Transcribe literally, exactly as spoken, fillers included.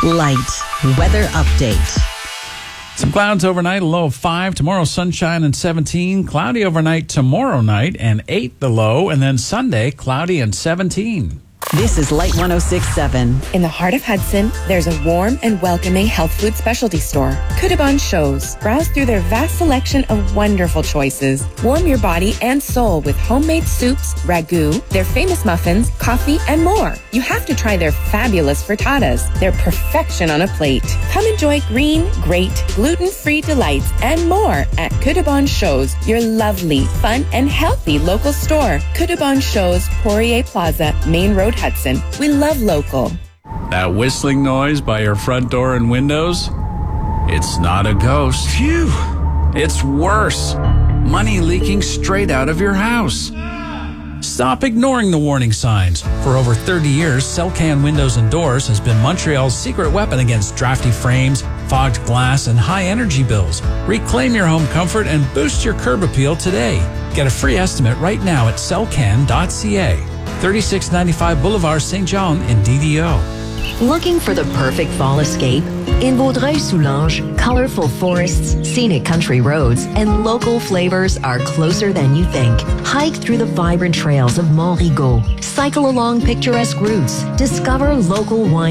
Light weather update. Some clouds overnight, a low of five. Tomorrow, sunshine and seventeen. Cloudy overnight tomorrow night and eight the low. And then Sunday, cloudy and seventeen. This is Light one oh six point seven. In the heart of Hudson, there's a warm and welcoming health food specialty store, Kudabon Shows. Browse through their vast selection of wonderful choices. Warm your body and soul with homemade soups, ragu, their famous muffins, coffee, and more. You have to try their fabulous frittatas. They're perfection on a plate. Come enjoy green, great, gluten-free delights and more at Kudabon Shows, your lovely, fun, and healthy local store. Kudabon Shows, Poirier Plaza, Main Road, Hudson. We love local. That whistling noise by your front door and windows? It's not a ghost. Phew! It's worse. Money leaking straight out of your house. Stop ignoring the warning signs. For over thirty years, Celcan Windows and Doors has been Montreal's secret weapon against drafty frames, fogged glass, and high energy bills. Reclaim your home comfort and boost your curb appeal today. Get a free estimate right now at celcan dot c a. thirty-six ninety-five Boulevard Saint John in D D O. Looking for the perfect fall escape? In Vaudreuil-Soulanges, colorful forests, scenic country roads, and local flavors are closer than you think. Hike through the vibrant trails of Mont-Rigaud. Cycle along picturesque routes. Discover local wine